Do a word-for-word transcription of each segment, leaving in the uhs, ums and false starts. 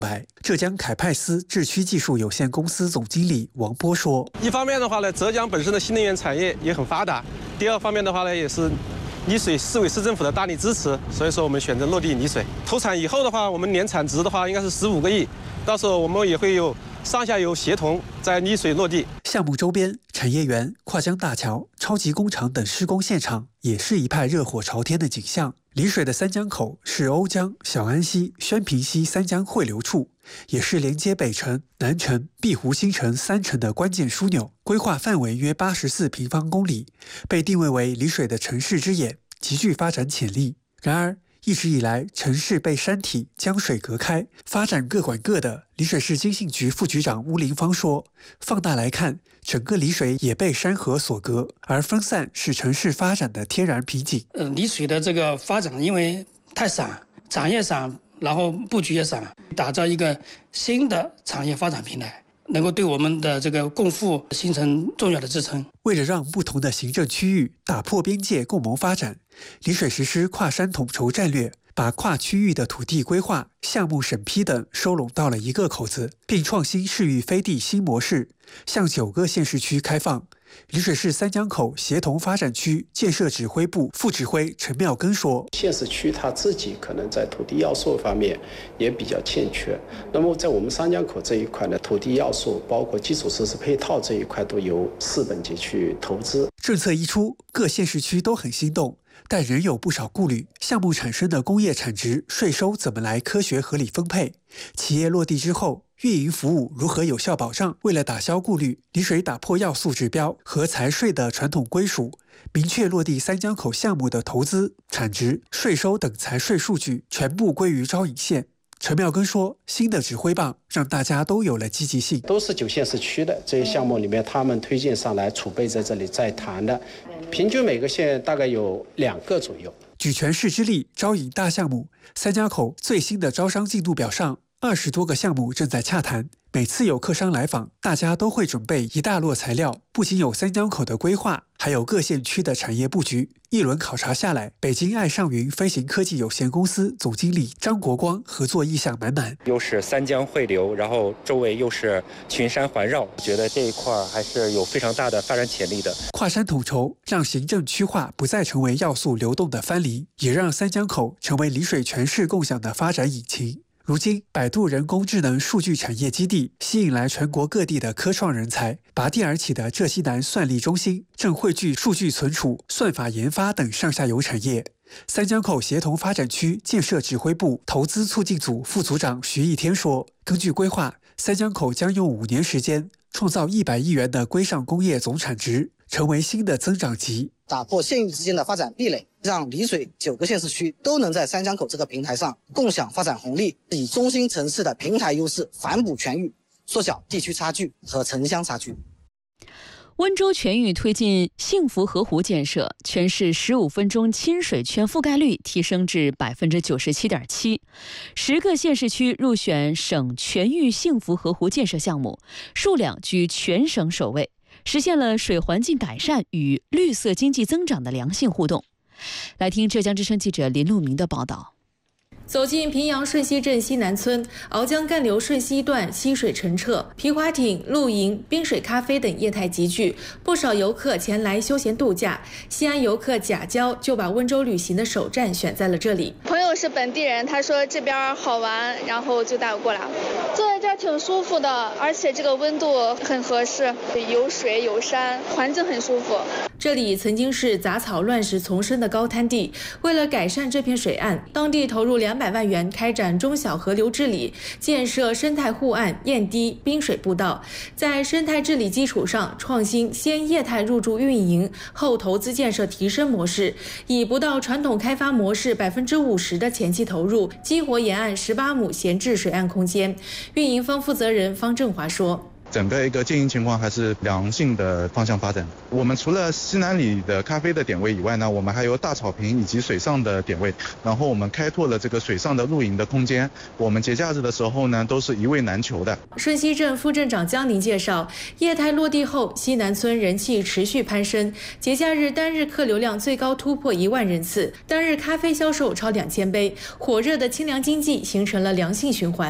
白。浙江凯派斯智区技术有限公司总经理王波说：“ 一方面的话呢，浙江本身的新能源产业也很发达；第二方面的话呢，也是丽水市委市政府的大力支持，所以说我们选择落地丽水。投产以后的话，我们年产值的话应该是十五个亿，到时候我们也会有上下游协同在丽水落地。” 项目周边，产业园、跨江大桥、超级工厂等施工现场也是一派热火朝天的景象。丽水的三江口是瓯江、小安溪、宣平溪三江汇流处，也是连接北城、南城、碧湖新城三城的关键枢纽。规划范围约八十四平方公里，被定位为丽水的城市之眼，极具发展潜力。然而，一直以来，城市被山体、江水隔开，发展各管各的。丽水市经信局副局长邬林芳说：“放大来看，整个丽水也被山河所隔，而分散是城市发展的天然瓶颈。” 呃，丽水的这个发展因为太散，产业散，然后布局也散，打造一个新的产业发展平台，能够对我们的这个共富形成重要的支撑。 为了让不同的行政区域打破边界共谋发展，丽水实施跨山统筹战略，把跨区域的土地规划、项目审批等收拢到了一个口子，并创新市域飞地新模式，向九个县市区开放。丽水市三江口协同发展区建设指挥部副指挥陈妙根说：“ 县市区它自己可能在土地要素方面也比较欠缺。那么在我们三江口这一块呢，土地要素包括基础设施配套这一块都由市本级去投资。” 政策一出，各县市区都很心动，但仍有不少顾虑。项目产生的工业产值、税收怎么来科学合理分配？企业落地之后，运营服务如何有效保障？为了打消顾虑，丽水打破要素指标和财税的传统归属，明确落地三江口项目的投资、产值、税收等财税数据全部归于招引县。陈妙根说：“新的指挥棒让大家都有了积极性， 都是九县市区的这些项目里面，他们推荐上来，储备在这里再谈的，平均每个县大概有两个左右。 举全市之力招引大项目。三江口最新的招商进度表上，二十多个项目正在洽谈。每次有客商来访，大家都会准备一大摞材料，不仅有三江口的规划，还有各县区的产业布局。一轮考察下来，北京爱上云飞行科技有限公司总经理张国光合作意向满满。 又是三江汇流，然后周围又是群山环绕，觉得这一块还是有非常大的发展潜力的。 跨山统筹让行政区划不再成为要素流动的藩篱，也让三江口成为丽水全市共享的发展引擎。如今，百度人工智能数据产业基地吸引来全国各地的科创人才，拔地而起的浙西南算力中心正汇聚数据存储、算法研发等上下游产业。三江口协同发展区建设指挥部投资促进组副组长徐一天说：“根据规划，三江口将用五年时间创造一百亿元的规上工业总产值，成为新的增长极。” 打破县域之间的发展壁垒，让丽水九个县市区都能在三江口这个平台上共享发展红利，以中心城市的平台优势反哺全域，缩小地区差距和城乡差距。 温州全域推进幸福河湖建设，全市十五分钟亲水圈覆盖率提升至百分之九十七点七，十个县市区入选省全域幸福河湖建设项目，数量居全省首位，实现了水环境改善与绿色经济增长的良性互动。来听浙江之声记者林路明的报道。 走进平阳顺溪镇西南村，鳌江干流顺溪段溪水澄澈，皮划艇、露营、冰水咖啡等业态集聚，不少游客前来休闲度假。西安游客贾娇就把温州旅行的首站选在了这里。 朋友是本地人，他说这边好玩，然后就带我过来。坐在这儿挺舒服的，而且这个温度很合适，有水有山，环境很舒服。 这里曾经是杂草乱石丛生的高滩地，为了改善这片水岸，当地投入两百万元开展中小河流治理，建设生态护岸、堰堤、滨水步道。在生态治理基础上，创新先业态入驻运营，后投资建设提升模式，以不到传统开发模式百分之五十的前期投入，激活沿岸十八亩闲置水岸空间。运营方负责人方振华说。 整个一个经营情况还是良性的方向发展。我们除了西南里的咖啡的点位以外呢，我们还有大草坪以及水上的点位，然后我们开拓了这个水上的露营的空间。我们节假日的时候呢，都是一位难求的。 顺溪镇副镇长江宁介绍，业态落地后，西南村人气持续攀升，节假日单日客流量最高突破一万人次，单日咖啡销售超两千杯，火热的清凉经济形成了良性循环。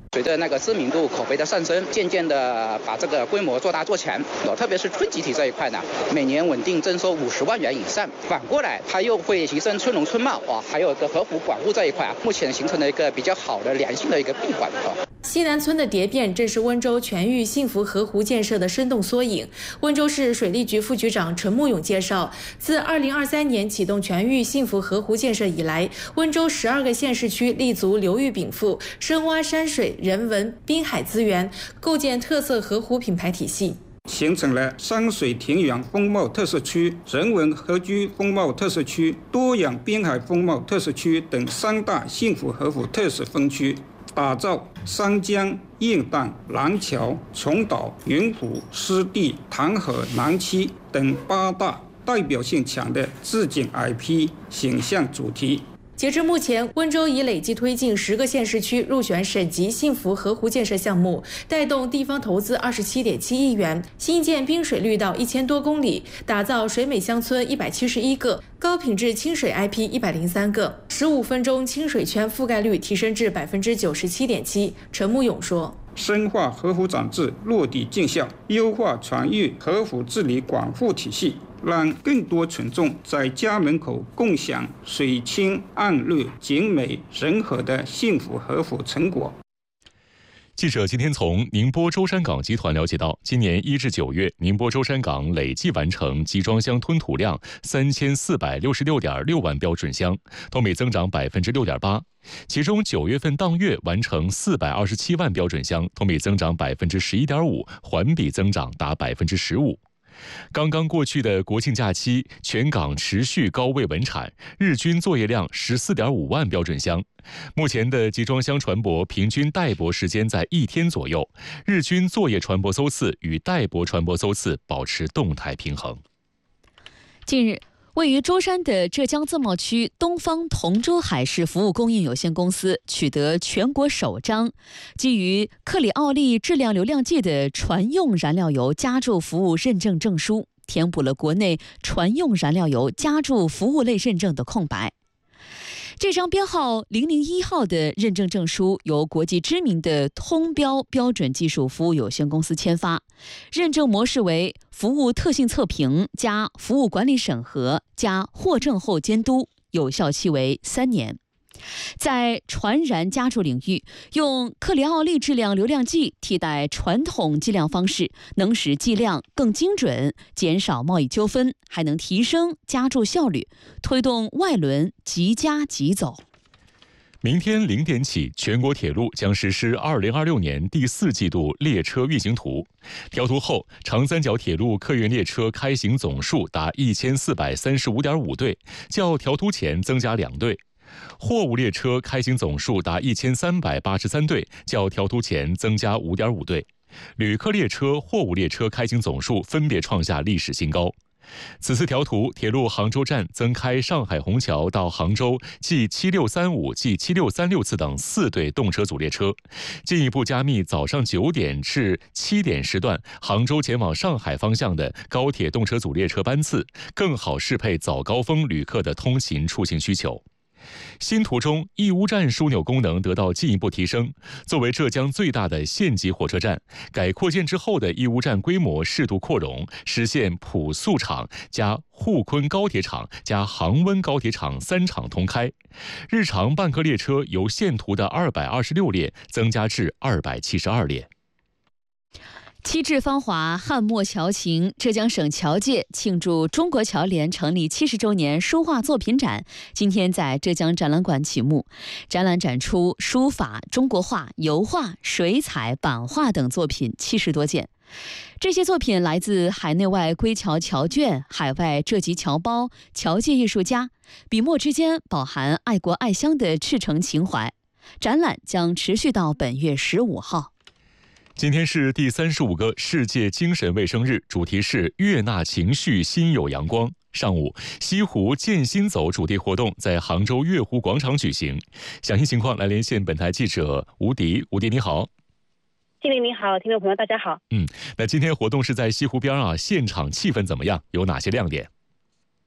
随着那个知名度、口碑的上升，渐渐的把这个规模做大做强。特别是春集体这一块呢，每年稳定征收五十万元以上。反过来，它又会提升春农春茂啊，还有个河湖管护这一块啊，目前形成了一个比较好的良性的一个闭环啊。 西南村的蝶变正是温州全域幸福河湖建设的生动缩影。温州市水利局副局长陈慕勇介绍，自二零二三年启动全域幸福河湖建设以来，温州十二个县市区立足流域禀赋，深挖山水、人文、滨海资源，构建特色河湖品牌体系， 形成了山水田园风貌特色区、人文河居风貌特色区、多样滨海风貌特色区等三大幸福河湖特色分区，打造三江、雁荡、廊桥、崇岛、云浦、湿地、塘河、南溪等八大代表性强的自景 I P 形象主题。 截至目前，温州已累计推进十个县市区入选省级幸福河湖建设项目，带动地方投资二十七点七亿元，新建滨水绿道一千多公里，打造水美乡村一百七十一个，高品质清水 I P 一百零三个，十五分钟清水圈覆盖率提升至百分之九十七点七。陈慕勇说， 深化河湖长治落地见效，优化全域河湖治理管护体系，让更多群众在家门口共享水清岸绿、景美人和的幸福河湖成果。 记者今天从宁波舟山港集团了解到，今年一至九月，宁波舟山港累计完成集装箱吞吐量三千四百六十六点六万标准箱，同比增长百分之六点八。其中九月份当月完成四百二十七万标准箱，同比增长百分之十一点五，环比增长达百分之十五。刚刚过去的国庆假期，全港持续高位稳产，日均作业量 十四点五万标准箱。目前的集装箱船舶平均待泊时间在一天左右，日均作业船舶艘次与待泊船舶艘次保持动态平衡。 近日，位于舟山的浙江自贸区东方同舟海事服务供应有限公司取得全国首张基于克里奥利质量流量计的船用燃料油加注服务认证证书，填补了国内船用燃料油加注服务类认证的空白。这张编号零零一号的认证证书由国际知名的通标标准技术服务有限公司签发，认证模式为服务特性测评加服务管理审核加获证后监督，有效期为三年。在船燃加注领域，用克里奥利质量流量计替代传统计量方式，能使计量更精准，减少贸易纠纷，还能提升加注效率，推动外轮即加即走。 明天零点起，全国铁路将实施二零二六年第四季度列车运行图。调图后，长三角铁路客运列车开行总数达一千四百三十五点五对，较调图前增加两对。货物列车开行总数达一千三百八十三对，较调图前增加五点五对。旅客列车、货物列车开行总数分别创下历史新高。此次调图，铁路杭州站增开上海虹桥到杭州 G 七六三五、G 七六三六次等四对动车组列车，进一步加密早上九点至七点时段杭州前往上海方向的高铁动车组列车班次，更好适配早高峰旅客的通勤出行需求。新图中，义乌站枢纽功能得到进一步提升。作为浙江最大的县级火车站，改扩建之后的义乌站规模适度扩容，实现普速场加沪昆高铁场加杭温高铁场三场同开。日常办客列车由现图的二百二十六列增加至二百七十二列。 七至芳华汉墨桥情，浙江省侨界庆祝中国侨联成立七十周年书画作品展今天在浙江展览馆启幕。展览展出书法、中国画、油画、水彩、版画等作品七十多件。这些作品来自海内外归侨侨眷、海外浙籍侨胞、侨界艺术家，笔墨之间饱含爱国爱乡的赤诚情怀。展览将持续到本月十五号。 今天是第三十五个世界精神卫生日，主题是悦纳情绪，心有阳光。上午，西湖健心走主题活动在杭州月湖广场举行。详细情况来连线本台记者吴迪。吴迪你好。 经理你好，听众朋友大家好。 嗯，那今天活动是在西湖边啊，现场气氛怎么样？有哪些亮点？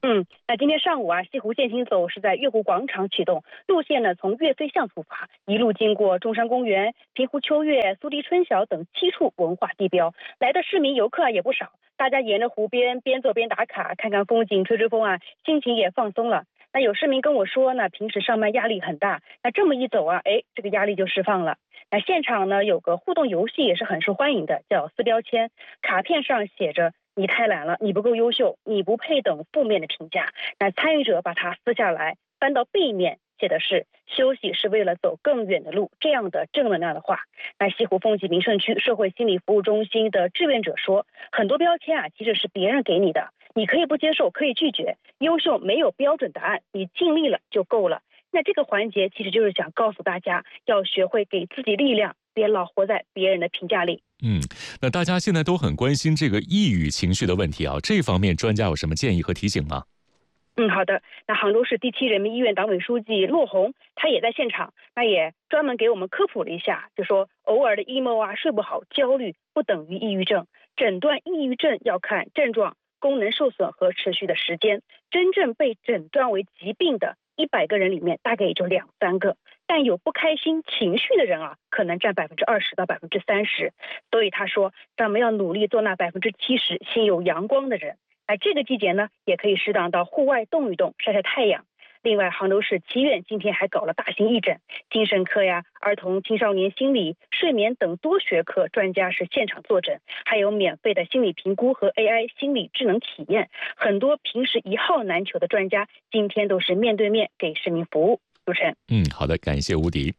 嗯，那今天上午啊，西湖践行走是在月湖广场启动，路线呢从岳飞巷出发，一路经过中山公园、平湖秋月、苏堤春晓等七处文化地标，来的市民游客啊也不少，大家沿着湖边边走边打卡，看看风景，吹吹风啊，心情也放松了。那有市民跟我说呢，平时上班压力很大，那这么一走啊，哎，这个压力就释放了。那现场呢有个互动游戏也是很受欢迎的，叫撕标签，卡片上写着你太懒了，你不够优秀，你不配等负面的评价。那参与者把它撕下来，翻到背面写的是休息是为了走更远的路，这样的正能量的话。那西湖风纪名胜区社会心理服务中心的志愿者说，很多标签啊其实是别人给你的，你可以不接受，可以拒绝，优秀没有标准答案，你尽力了就够了。那这个环节其实就是想告诉大家，要学会给自己力量，别老活在别人的评价里。 嗯，那大家现在都很关心这个抑郁情绪的问题啊，这方面专家有什么建议和提醒吗？ 嗯，好的。那杭州市第七人民医院党委书记骆红，他也在现场，那也专门给我们科普了一下，就说偶尔的 emo 啊、睡不好、焦虑不等于抑郁症，诊断抑郁症要看症状、功能受损和持续的时间，真正被诊断为疾病的一百个人里面大概也就两三个，但有不开心情绪的人啊，可能占百分之二十到百分之三十。所以他说，咱们要努力做那百分之七十心有阳光的人。哎，这个季节呢，也可以适当到户外动一动，晒晒太阳。另外，杭州市七院今天还搞了大型义诊，精神科呀、儿童青少年心理、睡眠等多学科专家是现场坐诊，还有免费的心理评估和 A I 心理智能体验。很多平时一号难求的专家，今天都是面对面给市民服务。主持人， 嗯，好的，感谢吴迪。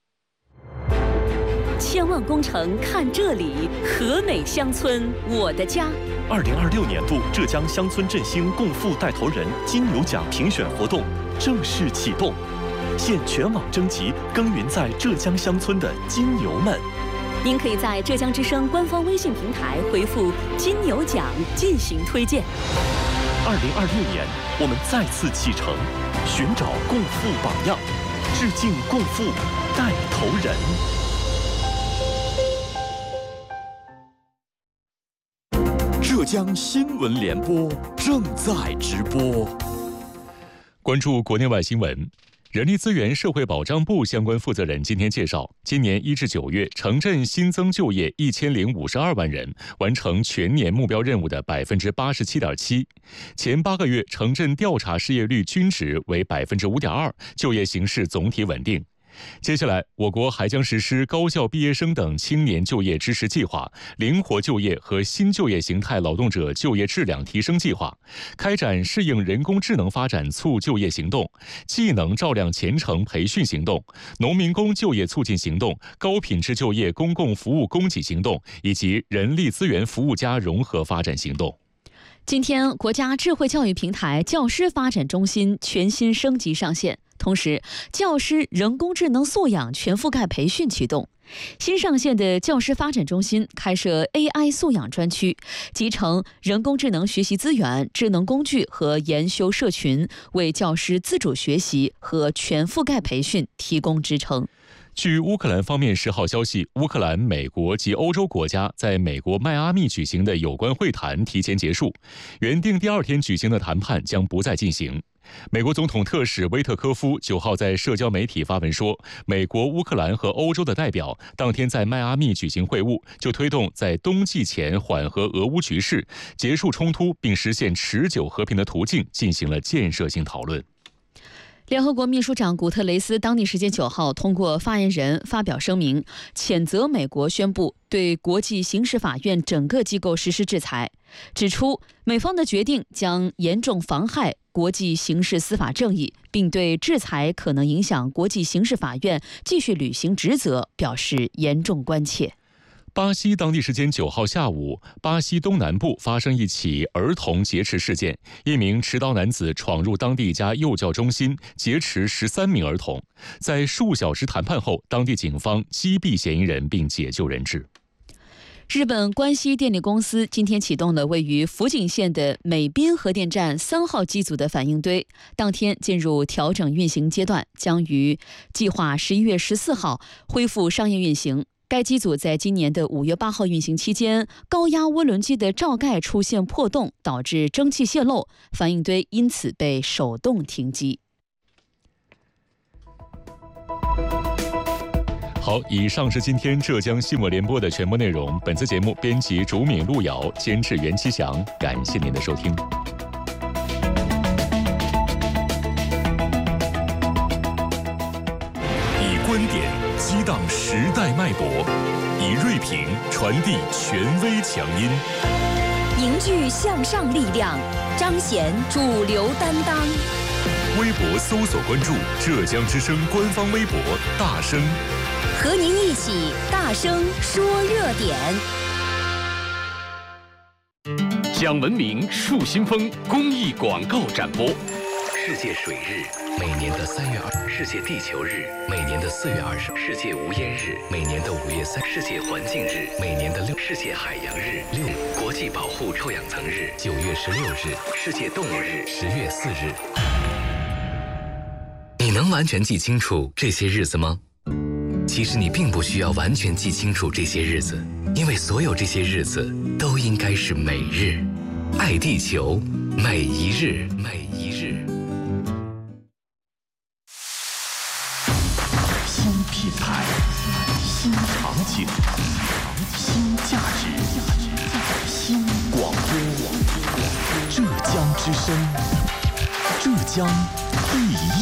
千万工程看这里，和美乡村我的家。 二零二六年度浙江乡村振兴共富带头人金牛奖评选活动正式启动，现全网征集耕耘在浙江乡村的金牛们。 您可以在浙江之声官方微信平台回复“金牛奖”进行推荐。 二零二六年，我们再次启程，寻找共富榜样，致敬共富带头人。 浙江新闻联播正在直播。 关注国内外新闻。人力资源社会保障部相关负责人今天介绍，今年一至九月，城镇新增就业一千零五十二万人，完成全年目标任务的百分之八十七点七。前八个月，城镇调查失业率均值为百分之五点二，就业形势总体稳定。接下来，我国还将实施高校毕业生等青年就业支持计划、灵活就业和新就业形态劳动者就业质量提升计划，开展适应人工智能发展促就业行动、技能照亮前程培训行动、农民工就业促进行动、高品质就业公共服务供给行动以及人力资源服务加融合发展行动。 今天，国家智慧教育平台教师发展中心全新升级上线。同时，教师人工智能素养全覆盖培训启动。新上线的教师发展中心开设 A I 素养专区，集成人工智能学习资源、智能工具和研修社群，为教师自主学习和全覆盖培训提供支撑。 据乌克兰方面十号消息，乌克兰、美国及欧洲国家在美国迈阿密举行的有关会谈提前结束，原定第二天举行的谈判将不再进行。美国总统特使威特科夫九号在社交媒体发文说，美国、乌克兰和欧洲的代表当天在迈阿密举行会晤，就推动在冬季前缓和俄乌局势、结束冲突并实现持久和平的途径进行了建设性讨论。 联合国秘书长古特雷斯当地时间九号通过发言人发表声明，谴责美国宣布对国际刑事法院整个机构实施制裁，指出美方的决定将严重妨害国际刑事司法正义，并对制裁可能影响国际刑事法院继续履行职责表示严重关切。 巴西当地时间九号下午，巴西东南部发生一起儿童劫持事件，一名持刀男子闯入当地一家幼教中心，劫持十三名儿童。在数小时谈判后，当地警方击毙嫌疑人并解救人质。 日本关西电力公司今天启动了位于福井县的美滨核电站三号机组的反应堆，当天进入调整运行阶段，将于计划十一月十四号恢复商业运行。 该机组在今年的五月八号运行期间，高压涡轮机的罩盖出现破洞，导致蒸汽泄漏，反应堆因此被手动停机。 好，以上是今天浙江新闻联播的全部内容。本次节目编辑竹敏、路遥，监制袁其祥。感谢您的收听。 以观点激荡时代脉搏，以锐评传递权威强音， 凝聚向上力量，彰显主流担当。 微博搜索关注浙江之声官方微博大声， 和您一起大声说热点。 讲文明树新风公益广告展播。 世界水日每年的三月二，世界地球日每年的四月二十，世界无烟日每年的五月三，世界环境日每年的六，世界海洋日六，国际保护臭氧层日九月十六日，世界动物日十月四日。你能完全记清楚这些日子吗？其实你并不需要完全记清楚这些日子，因为所有这些日子都应该是每日爱地球，每一日每一日。 新品牌，新场景，新价值，新广播。浙江之声，浙江第一。